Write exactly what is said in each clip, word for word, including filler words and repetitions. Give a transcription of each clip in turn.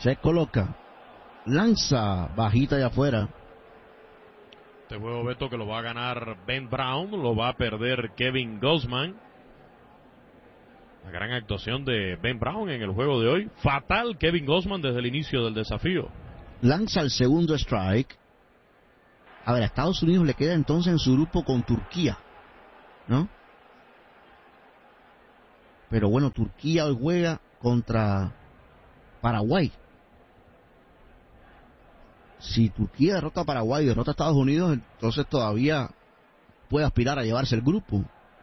Se coloca. Lanza bajita de afuera. Este juego, Beto, que lo va a ganar Ben Brown, lo va a perder Kevin Gausman. La gran actuación de Ben Brown en el juego de hoy. Fatal Kevin Gausman desde el inicio del desafío. Lanza el segundo strike. A ver, a Estados Unidos le queda entonces en su grupo con Turquía, ¿no? Pero bueno, Turquía hoy juega contra Paraguay. Si Turquía derrota a Paraguay y derrota a Estados Unidos, entonces todavía puede aspirar a llevarse el grupo.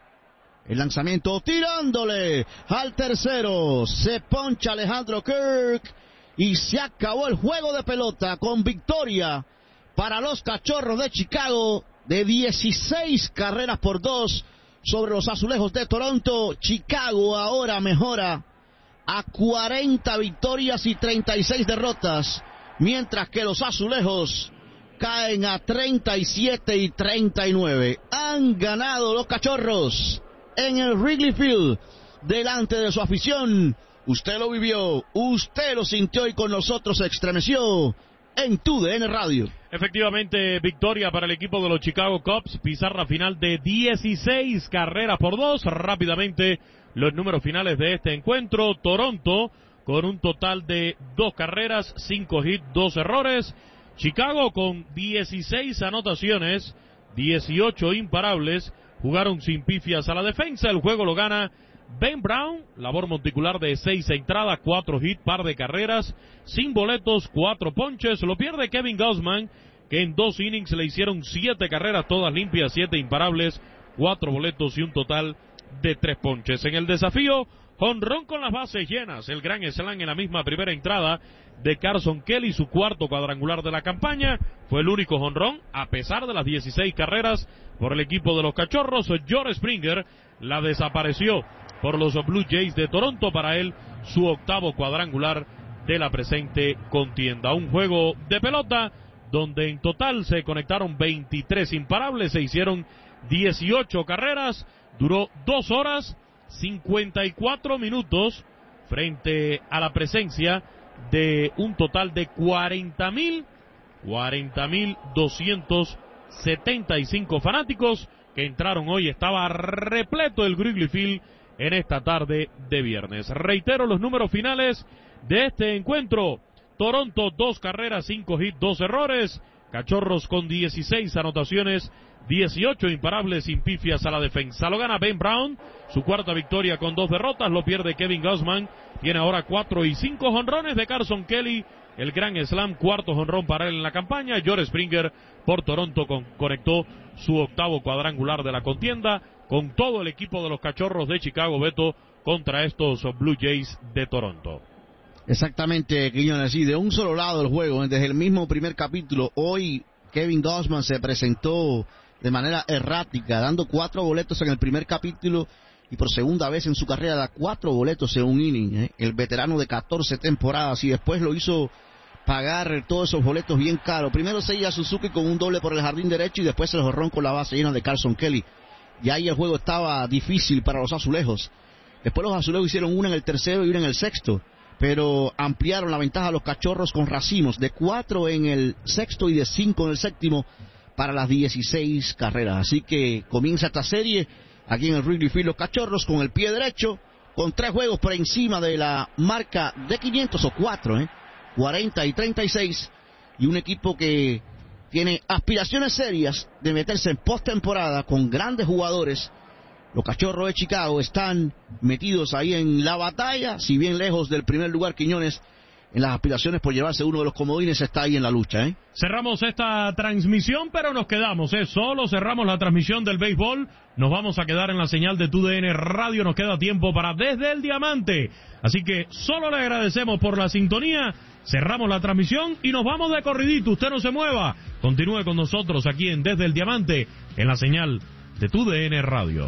El lanzamiento tirándole al tercero. Se poncha Alejandro Kirk y se acabó el juego de pelota con victoria para los Cachorros de Chicago de dieciséis carreras por dos sobre los Azulejos de Toronto. Chicago ahora mejora a cuarenta victorias y treinta y seis derrotas, mientras que los Azulejos caen a treinta y siete y treinta y nueve. Han ganado los Cachorros en el Wrigley Field delante de su afición. Usted lo vivió, usted lo sintió y con nosotros se estremeció en T U D N Radio. Efectivamente, victoria para el equipo de los Chicago Cubs, pizarra final de dieciséis carreras por dos. Rápidamente los números finales de este encuentro. Toronto con un total de dos carreras, cinco hits, dos errores. Chicago con dieciséis anotaciones, dieciocho imparables, jugaron sin pifias a la defensa. El juego lo gana Ben Brown, labor monticular de seis entradas, cuatro hits, par de carreras, sin boletos, cuatro ponches. Lo pierde Kevin Gausman, que en dos innings le hicieron siete carreras, todas limpias, siete imparables, cuatro boletos y un total de tres ponches. En el desafío, jonrón con las bases llenas, el gran slam en la misma primera entrada de Carson Kelly, su cuarto cuadrangular de la campaña. Fue el único jonrón, a pesar de las dieciséis carreras por el equipo de los Cachorros. George Springer la desapareció por los Blue Jays de Toronto. Para él, su octavo cuadrangular de la presente contienda. Un juego de pelota donde en total se conectaron veintitrés imparables, se hicieron dieciocho carreras, duró dos horas, cincuenta y cuatro minutos, frente a la presencia de un total de cuarenta mil, cuarenta mil doscientos setenta y cinco fanáticos que entraron hoy. Estaba repleto el Wrigley Field en esta tarde de viernes. Reitero los números finales de este encuentro. Toronto, dos carreras, cinco hits, dos errores. Cachorros con dieciséis anotaciones, dieciocho imparables, sin pifias a la defensa. Lo gana Ben Brown, su cuarta victoria con dos derrotas. Lo pierde Kevin Gausman, tiene ahora cuatro y cinco jonrones de Carson Kelly, el gran slam, cuarto jonrón para él en la campaña. George Springer por Toronto con, conectó su octavo cuadrangular de la contienda, con todo el equipo de los Cachorros de Chicago, Beto, contra estos Blue Jays de Toronto. Exactamente, Quiñones, sí, de un solo lado el juego, desde el mismo primer capítulo. Hoy Kevin Gausman se presentó de manera errática, dando cuatro boletos en el primer capítulo y por segunda vez en su carrera da cuatro boletos en un inning, ¿eh? El veterano de catorce temporadas, y después lo hizo pagar todos esos boletos bien caros. Primero Seiya Suzuki con un doble por el jardín derecho y después el jorrón con la base llena de Carson Kelly. Y ahí el juego estaba difícil para los Azulejos. Después los Azulejos hicieron una en el tercero y una en el sexto, pero ampliaron la ventaja a los Cachorros con racimos de cuatro en el sexto y de cinco en el séptimo para las dieciséis carreras. Así que comienza esta serie aquí en el Wrigley Field, los Cachorros con el pie derecho, con tres juegos por encima de la marca de quinientos o cuatro, ¿eh? cuarenta y treinta y seis, y un equipo que tiene aspiraciones serias de meterse en postemporada con grandes jugadores. Los Cachorros de Chicago están metidos ahí en la batalla, si bien lejos del primer lugar. Quiñones, en las aspiraciones por llevarse uno de los comodines, está ahí en la lucha, ¿eh? Cerramos esta transmisión, pero nos quedamos, ¿eh? Solo cerramos la transmisión del béisbol. Nos vamos a quedar en la señal de T U D N Radio. Nos queda tiempo para Desde el Diamante. Así que solo le agradecemos por la sintonía. Cerramos la transmisión y nos vamos de corridito. Usted no se mueva. Continúe con nosotros aquí en Desde el Diamante, en la señal de T U D N Radio.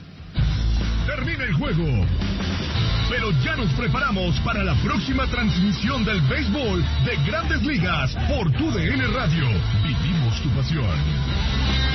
Termina el juego, pero ya nos preparamos para la próxima transmisión del béisbol de Grandes Ligas por T U D N Radio. Vivimos tu pasión.